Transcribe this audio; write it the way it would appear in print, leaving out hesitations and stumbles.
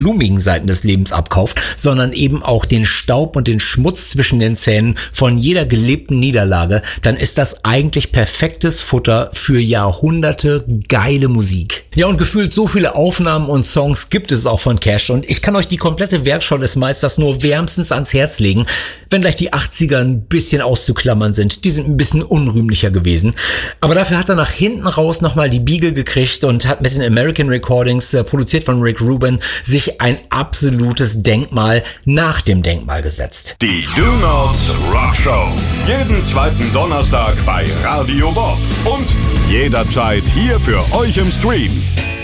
blumigen Seiten des Lebens abkauft, sondern eben auch den Staub und den Schmutz zwischen den Zähnen von jeder gelebten Niederlage, dann ist das eigentlich perfektes Futter für Jahrhunderte geile Musik. Ja, und gefühlt so viele Aufnahmen und Songs gibt es auch von Cash und ich kann euch die komplette Werkschau des Meisters nur wärmstens ans Herz legen, wenn gleich die 80er ein bisschen auszuklammern sind. Die sind ein bisschen unrühmlicher gewesen. Aber dafür hat er nach hinten raus nochmal die Biege gekriegt und hat mit den American Recordings, produziert von Rick Rubin, sich ein absolutes Denkmal nach dem Denkmal gesetzt. Die Do Not Rock Show. Jeden zweiten Donnerstag bei Radio Bob. Und jederzeit hier für euch im Stream.